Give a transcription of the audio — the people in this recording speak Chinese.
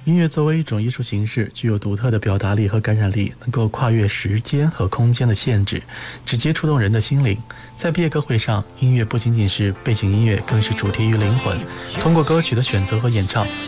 音乐作为一种艺术形式，具有独特的表达力和感染力，能够跨越时间和空间的限制，直接触动人的心灵。在毕业歌会上，音乐不仅仅是背景音乐，更是主题与灵魂。通过歌曲的选择和演唱，